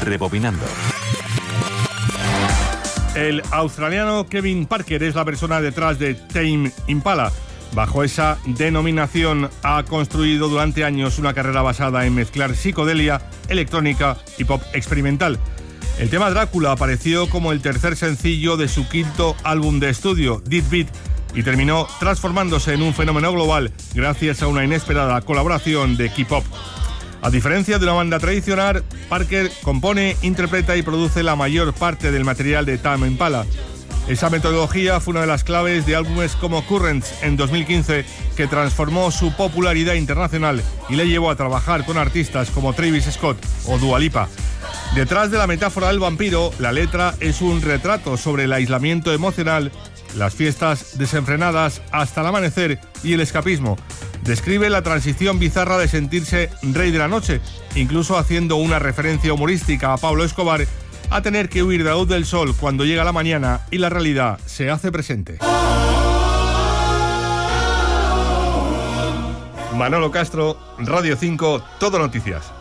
Rebobinando. El australiano Kevin Parker es la persona detrás de Tame Impala. Bajo esa denominación ha construido durante años una carrera basada en mezclar psicodelia, electrónica y pop experimental. El tema Drácula apareció como el tercer sencillo de su quinto álbum de estudio, Dead Beat, y terminó transformándose en un fenómeno global gracias a una inesperada colaboración de K-pop. A diferencia de una banda tradicional, Parker compone, interpreta y produce la mayor parte del material de Tame Impala. Esa metodología fue una de las claves de álbumes como Currents en 2015, que transformó su popularidad internacional y le llevó a trabajar con artistas como Travis Scott o Dua Lipa. Detrás de la metáfora del vampiro, la letra es un retrato sobre el aislamiento emocional, las fiestas desenfrenadas hasta el amanecer y el escapismo. Describe la transición bizarra de sentirse rey de la noche, incluso haciendo una referencia humorística a Pablo Escobar, a tener que huir de la luz del sol cuando llega la mañana y la realidad se hace presente. Manolo Castro, Radio 5, Todo Noticias.